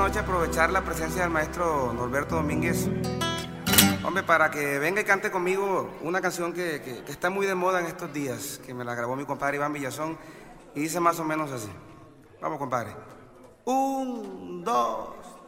noche aprovechar la presencia del maestro Norberto Domínguez, hombre, para que venga y cante conmigo una canción que está muy de moda en estos días, que me la grabó mi compadre Iván Villazón, y dice más o menos así. Vamos, compadre. Un, dos,